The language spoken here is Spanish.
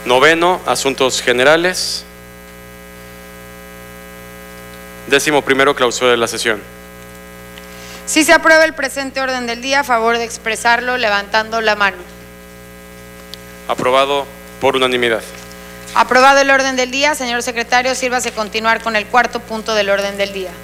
Noveno, asuntos generales. 11º, clausura de la sesión. Si se aprueba el presente orden del día, a favor de expresarlo levantando la mano. Aprobado por unanimidad. Aprobado el orden del día, señor secretario, sírvase continuar con el 4.º punto del orden del día.